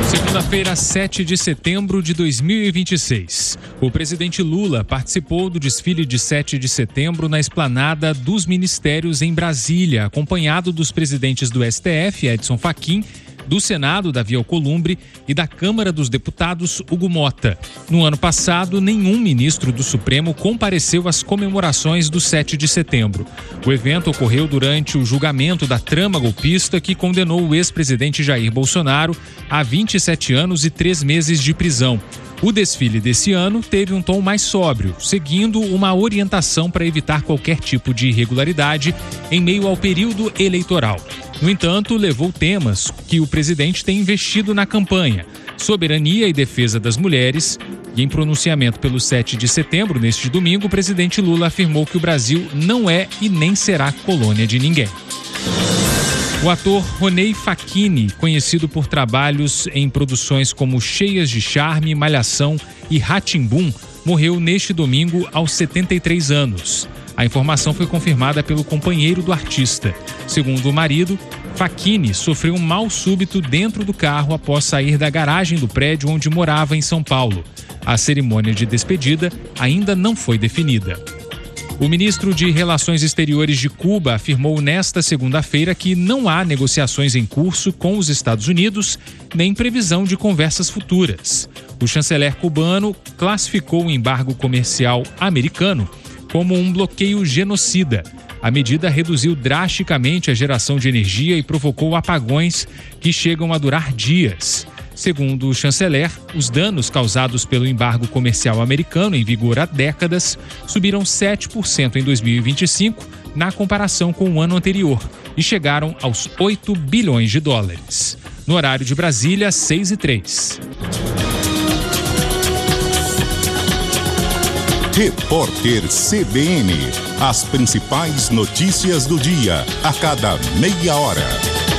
Segunda-feira, 7 de setembro de 2026. O presidente Lula participou do desfile de 7 de setembro na esplanada dos Ministérios em Brasília, acompanhado dos presidentes do STF, Edson Fachin, do Senado, Davi Alcolumbre, e da Câmara dos Deputados, Hugo Mota. No ano passado, nenhum ministro do Supremo compareceu às comemorações do 7 de setembro. O evento ocorreu durante o julgamento da trama golpista que condenou o ex-presidente Jair Bolsonaro a 27 anos e 3 meses de prisão. O desfile desse ano teve um tom mais sóbrio, seguindo uma orientação para evitar qualquer tipo de irregularidade em meio ao período eleitoral. No entanto, levou temas que o presidente tem investido na campanha: soberania e defesa das mulheres. E em pronunciamento pelo 7 de setembro, neste domingo, o presidente Lula afirmou que o Brasil não é e nem será colônia de ninguém. O ator Ronei Facchini, conhecido por trabalhos em produções como Cheias de Charme, Malhação e Rá-Tim-Bum, morreu neste domingo aos 73 anos. A informação foi confirmada pelo companheiro do artista. Segundo o marido, Facchini sofreu um mal súbito dentro do carro após sair da garagem do prédio onde morava em São Paulo. A cerimônia de despedida ainda não foi definida. O ministro de Relações Exteriores de Cuba afirmou nesta segunda-feira que não há negociações em curso com os Estados Unidos, nem previsão de conversas futuras. O chanceler cubano classificou o embargo comercial americano como um bloqueio genocida. A medida reduziu drasticamente a geração de energia e provocou apagões que chegam a durar dias. Segundo o chanceler, os danos causados pelo embargo comercial americano, em vigor há décadas, subiram 7% em 2025, na comparação com o ano anterior, e chegaram aos 8 bilhões de dólares. No horário de Brasília, 6h03. Repórter CBN. As principais notícias do dia, a cada meia hora.